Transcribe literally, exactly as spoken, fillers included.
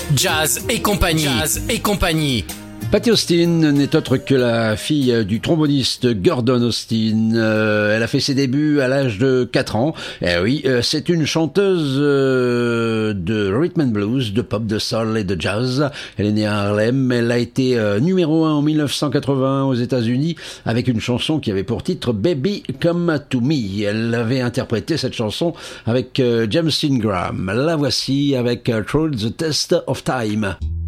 Jazz et compagnie. Jazz et compagnie. Patti Austin n'est autre que la fille du tromboniste Gordon Austin. Euh, elle a fait ses débuts à l'âge de quatre ans. Eh oui, euh, c'est une chanteuse euh, de rhythm and blues, de pop, de soul et de jazz. Elle est née à Harlem. Elle a été euh, numéro un en mille neuf cent quatre-vingt aux États-Unis avec une chanson qui avait pour titre Baby Come to Me. Elle avait interprété cette chanson avec euh, James Ingram. La voici avec euh, Through the Test of Time.